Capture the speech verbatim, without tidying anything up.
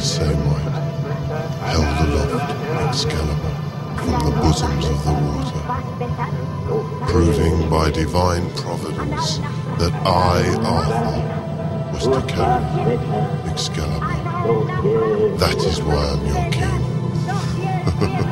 same might, held aloft Excalibur from the bosoms of the water, proving by divine providence that I, Arthur, was to carry Excalibur. That is why I'm your king.